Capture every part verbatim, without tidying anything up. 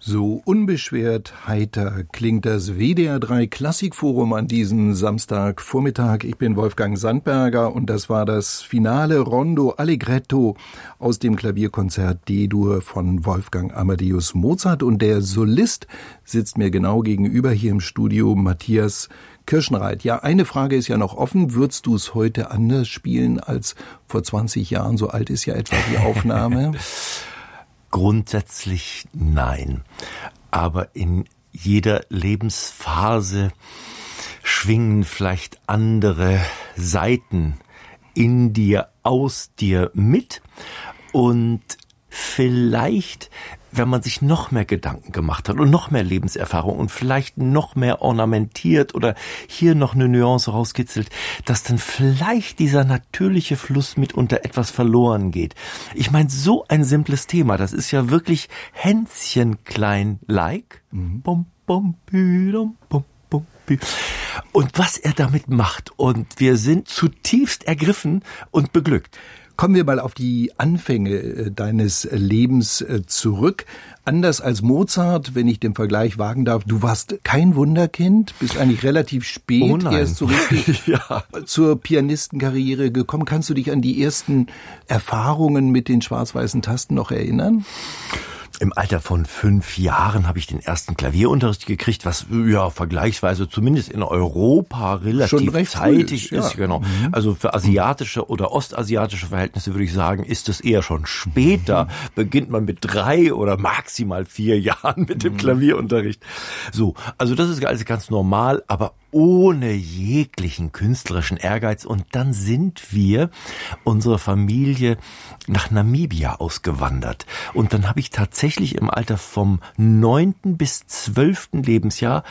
So unbeschwert heiter klingt das W D R drei Klassikforum an diesem Samstagvormittag. Ich bin Wolfgang Sandberger und das war das Finale Rondo Allegretto aus dem Klavierkonzert D-Dur von Wolfgang Amadeus Mozart. Und der Solist sitzt mir genau gegenüber hier im Studio, Matthias Kirschenreit. Ja, eine Frage ist ja noch offen. Würdest du es heute anders spielen als vor zwanzig Jahren? So alt ist ja etwa die Aufnahme. Grundsätzlich nein. Aber in jeder Lebensphase schwingen vielleicht andere Seiten in dir, aus dir mit. Und vielleicht, wenn man sich noch mehr Gedanken gemacht hat und noch mehr Lebenserfahrung und vielleicht noch mehr ornamentiert oder hier noch eine Nuance rauskitzelt, dass dann vielleicht dieser natürliche Fluss mitunter etwas verloren geht. Ich meine, so ein simples Thema, das ist ja wirklich Hänschenklein-like. Mhm. Bum, bum, bum, bum, bum. Und was er damit macht. Und wir sind zutiefst ergriffen und beglückt. Kommen wir mal auf die Anfänge deines Lebens zurück. Anders als Mozart, wenn ich den Vergleich wagen darf, du warst kein Wunderkind, bist eigentlich relativ spät oh erst so richtig ja. zur Pianistenkarriere gekommen. Kannst du dich an die ersten Erfahrungen mit den schwarz-weißen Tasten noch erinnern? Im Alter von fünf Jahren habe ich den ersten Klavierunterricht gekriegt, was ja vergleichsweise zumindest in Europa relativ zeitig ist. Ja. Genau. Mhm. Also für asiatische oder ostasiatische Verhältnisse würde ich sagen, ist es eher schon später. Mhm. Beginnt man mit drei oder maximal vier Jahren mit dem mhm. Klavierunterricht. So, also das ist alles ganz normal, aber ohne jeglichen künstlerischen Ehrgeiz. Und dann sind wir, unsere Familie, nach Namibia ausgewandert. Und dann habe ich tatsächlich im Alter vom neunten bis zwölften Lebensjahr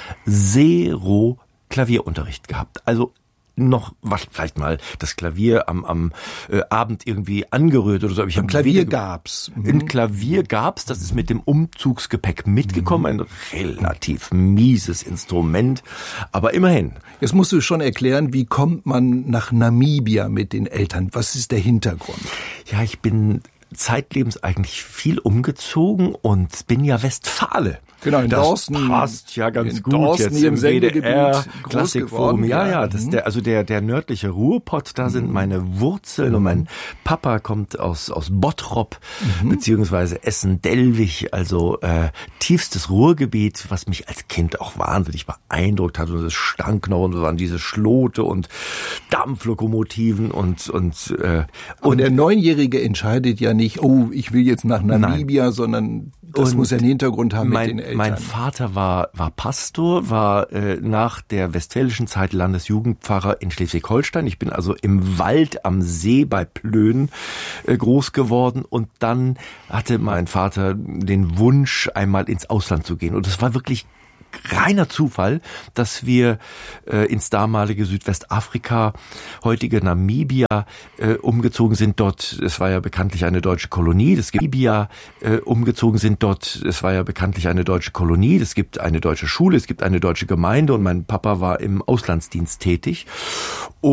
zero Klavierunterricht gehabt. Also noch was, vielleicht mal das Klavier am, am äh, Abend irgendwie angerührt oder so. Aber ich Ein Klavier gab's. Mhm. Ein Klavier gab's, das ist mit dem Umzugsgepäck mitgekommen. Ein relativ mieses Instrument, aber immerhin. Jetzt musst du schon erklären, wie kommt man nach Namibia mit den Eltern? Was ist der Hintergrund? Ja, ich bin zeitlebens eigentlich viel umgezogen und bin ja Westfale. Genau, in das Dawson passt ja ganz gut Dawson, jetzt im W D R Klassikforum. Ja, ja, das ist der, also der der nördliche Ruhrpott, da sind mhm. meine Wurzeln mhm. und mein Papa kommt aus aus Bottrop mhm. beziehungsweise Essen-Dellwig, also äh, tiefstes Ruhrgebiet, was mich als Kind auch wahnsinnig beeindruckt hat und es stank noch und es waren diese Schlote und Dampflokomotiven und und äh, und der Neunjährige entscheidet ja nicht, oh, ich will jetzt nach Namibia, Nein. sondern das und muss ja einen Hintergrund haben mein, mit den Eltern. Mein Vater war war Pastor, war äh, nach der westfälischen Zeit Landesjugendpfarrer in Schleswig-Holstein. Ich bin also im Wald am See bei Plön äh, groß geworden und dann hatte mein Vater den Wunsch, einmal ins Ausland zu gehen. Und es war wirklich reiner Zufall, dass wir äh, ins damalige Südwestafrika, heutige Namibia, äh, umgezogen sind dort. Es war ja bekanntlich eine deutsche Kolonie. Das gibt Namibia äh, umgezogen sind dort. Es war ja bekanntlich eine deutsche Kolonie. Es gibt eine deutsche Schule, es gibt eine deutsche Gemeinde und mein Papa war im Auslandsdienst tätig.